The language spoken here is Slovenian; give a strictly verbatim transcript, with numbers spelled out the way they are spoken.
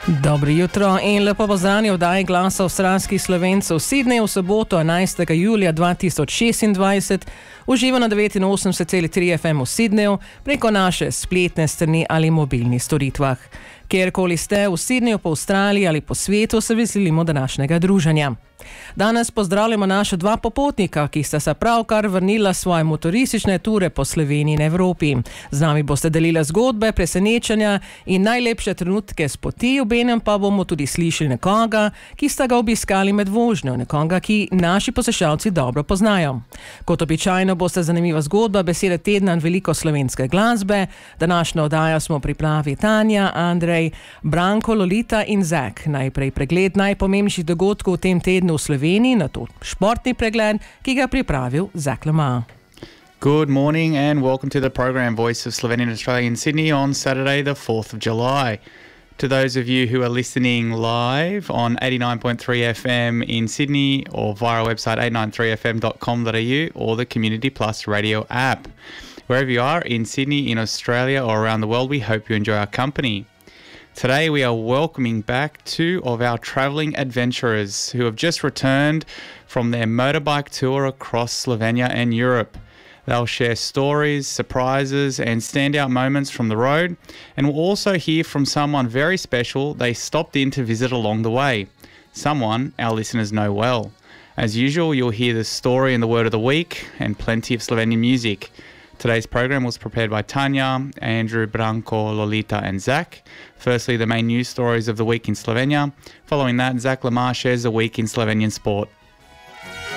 Dobro jutro in lepo pozdravljeni v oddaji Glasa avstralskih Slovencev v Sydneyju v soboto enajstega julija dva tisoč šestindvajset. Uživa na devetinosemdeset celih tri F M v Sydneyju preko naše spletne strani ali mobilnih storitvah. Kjerkoli ste v Sydneyju, po Avstraliji ali po svetu, se veselimo današnjega druženja. Danes pozdravljamo naša dva popotnika, ki sta se pravkar vrnila svoje motoristične ture po Sloveniji in Evropi. Z nami boste delili zgodbe, presenečenja in najlepše trenutke s poti, obenem pa bomo tudi slišali nekoga, ki sta ga obiskali med vožnjo, nekoga, ki naši poslušalci dobro poznajo. Kot običajno boste zanimiva zgodba, besede tedna in veliko slovenske glasbe. Današnjo oddajo smo pripravili Tanja, Andrej, Branko, Lolita in Zak. Najprej pregled najpomembnejših dogodkov v tem tednu v Sloveniji, nato športni pregled, ki ga pripravil Zak Lamar. Good morning and welcome to the program Voice of Slovenia and Australia in Sydney on Saturday the fourth of July. To those of you who are listening live on eighty-nine point three F M in Sydney or via our website eight nine three f m dot com dot a u or the Community Plus radio app. Wherever you are in Sydney, in Australia or around the world, we hope you enjoy our company. Today we are welcoming back two of our travelling adventurers who have just returned from their motorbike tour across Slovenia and Europe. They'll share stories, surprises and standout moments from the road, and we'll also hear from someone very special they stopped in to visit along the way, someone our listeners know well. As usual, you'll hear the story and the word of the week and plenty of Slovenian music. Today's program was prepared by Tanya, Andrew, Branko, Lolita and Zak. Firstly, the main news stories of the week in Slovenia. Following that, Zak Lamar shares the week in Slovenian sport.